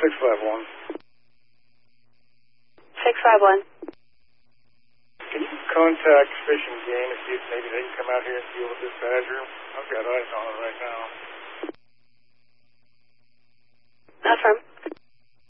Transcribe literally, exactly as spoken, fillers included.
six five one. six five one. Can you contact Fish and Game and see if maybe they can come out here and deal with this badger? I've got eyes on it right now.